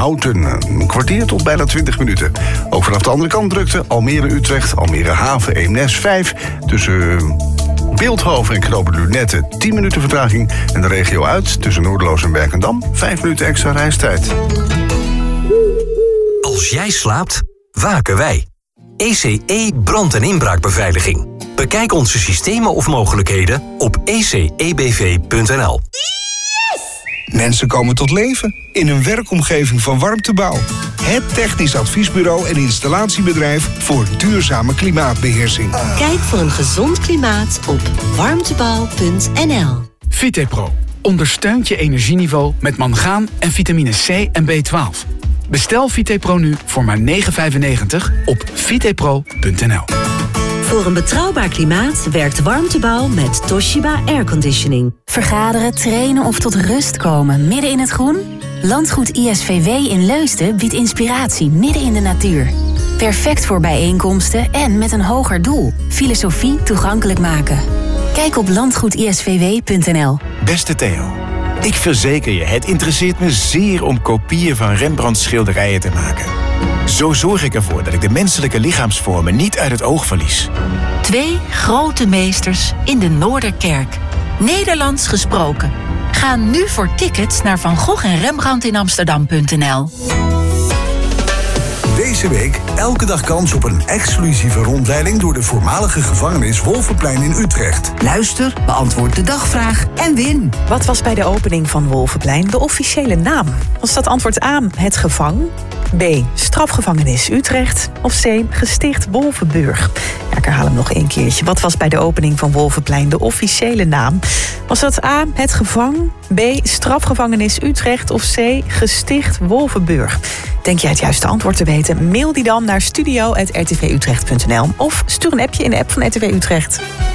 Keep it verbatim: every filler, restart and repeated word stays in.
Houten. Een kwartier tot bijna twintig minuten. Ook vanaf de andere kant drukte Almere-Utrecht, Almere-Haven, Eemnes vijf. Tussen Beeldhoven en Knopen Lunette tien minuten vertraging. En de regio uit tussen Noorderloos en Werkendam vijf minuten extra reistijd. Als jij slaapt, waken wij. E C E brand- en inbraakbeveiliging. Bekijk onze systemen of mogelijkheden op e c e b v punt n l. Mensen komen tot leven in een werkomgeving van Warmtebouw. Het technisch adviesbureau en installatiebedrijf voor duurzame klimaatbeheersing. Kijk voor een gezond klimaat op warmtebouw punt n l. Vitepro ondersteunt je energieniveau met mangaan en vitamine C en B twaalf. Bestel Vitepro nu voor maar negen vijfennegentig op vitepro punt n l. Voor een betrouwbaar klimaat werkt Warmtebouw met Toshiba Airconditioning. Vergaderen, trainen of tot rust komen midden in het groen? Landgoed I S V W in Leusden biedt inspiratie midden in de natuur. Perfect voor bijeenkomsten en met een hoger doel. Filosofie toegankelijk maken. Kijk op landgoed i s v w punt n l. Beste Theo, ik verzeker je, het interesseert me zeer om kopieën van Rembrandts schilderijen te maken. Zo zorg ik ervoor dat ik de menselijke lichaamsvormen niet uit het oog verlies. Twee grote meesters in de Noorderkerk. Nederlands gesproken. Ga nu voor tickets naar Van Gogh en Rembrandt in Amsterdam punt n l. Deze week elke dag kans op een exclusieve rondleiding door de voormalige gevangenis Wolvenplein in Utrecht. Luister, beantwoord de dagvraag en win. Wat was bij de opening van Wolvenplein de officiële naam? Was dat antwoord A, het gevang? B, strafgevangenis Utrecht? Of C, gesticht Wolvenburg? Ja, ik herhaal hem nog een keertje. Wat was bij de opening van Wolvenplein de officiële naam? Was dat A, het gevang? B, strafgevangenis Utrecht? Of C, gesticht Wolvenburg? Denk jij het juiste antwoord te weten? Mail die dan naar studio apenstaartje r t v utrecht punt n l of stuur een appje in de app van R T V Utrecht.